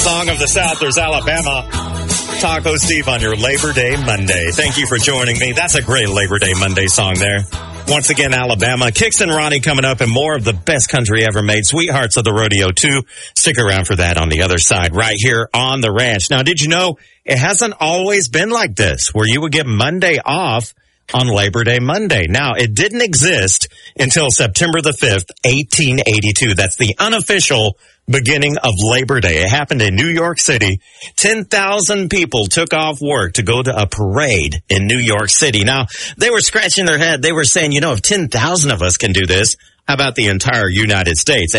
Song of the South, there's Alabama. Taco Steve on your Labor Day Monday. Thank you for joining me. That's a great Labor Day Monday song there. Once again, Alabama. Kix and Ronnie coming up and more of the best country ever made. Sweethearts of the Rodeo, too. Stick around for that on the other side right here on the ranch. Now, did you know it hasn't always been like this, where you would get Monday off on Labor Day Monday? Now, it didn't exist until September the 5th, 1882. That's the unofficial beginning of Labor Day. It happened in New York City. 10,000 people took off work to go to a parade in New York City. Now, they were scratching their head. They were saying, if 10,000 of us can do this, how about the entire United States?